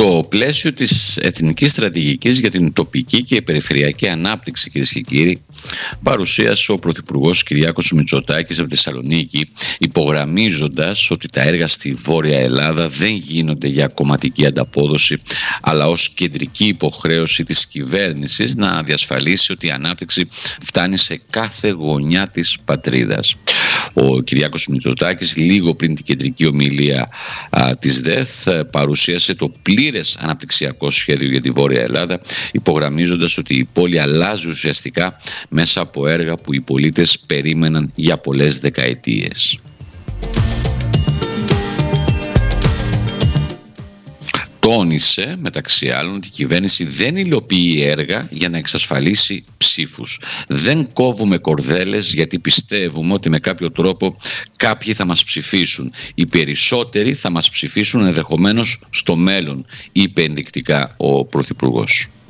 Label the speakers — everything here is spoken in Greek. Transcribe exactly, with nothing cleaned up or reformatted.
Speaker 1: Στο πλαίσιο της Εθνικής Στρατηγικής για την τοπική και περιφερειακή ανάπτυξη, κυρίες και κύριοι, παρουσίασε ο Πρωθυπουργός Κυριάκος Μητσοτάκης από τη Θεσσαλονίκη, υπογραμμίζοντας ότι τα έργα στη Βόρεια Ελλάδα δεν γίνονται για κομματική ανταπόδοση, αλλά ως κεντρική υποχρέωση της κυβέρνησης να διασφαλίσει ότι η ανάπτυξη φτάνει σε κάθε γωνιά της πατρίδας. Ο Κυριάκος Μητσοτάκης, λίγο πριν την κεντρική ομιλία α, της ΔΕΘ, παρουσίασε το πλήρες αναπτυξιακό σχέδιο για τη Βόρεια Ελλάδα, υπογραμμίζοντας ότι η πόλη αλλάζει ουσιαστικά μέσα από έργα που οι πολίτες περίμεναν για πολλές δεκαετίες. Τόνισε μεταξύ άλλων ότι η κυβέρνηση δεν υλοποιεί έργα για να εξασφαλίσει ψήφους. Δεν κόβουμε κορδέλες γιατί πιστεύουμε ότι με κάποιο τρόπο κάποιοι θα μας ψηφίσουν. Οι περισσότεροι θα μας ψηφίσουν ενδεχομένως στο μέλλον, είπε ενδεικτικά ο Πρωθυπουργός.